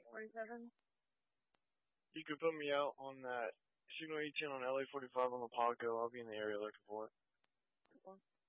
47. You could put me out on that Signal 18 on LA 45 on the Paco. I'll be in the area looking for it.